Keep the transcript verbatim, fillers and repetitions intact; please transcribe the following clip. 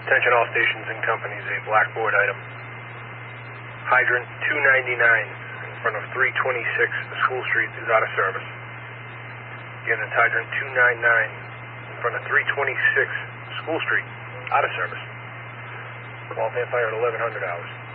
Attention all stations and companies, a blackboard item. Hydrant two ninety-nine in front of three twenty-six School Street is out of service. Again, it's hydrant two ninety-nine in front of three twenty-six School Street, out of service. Call Van Fire at eleven hundred hours.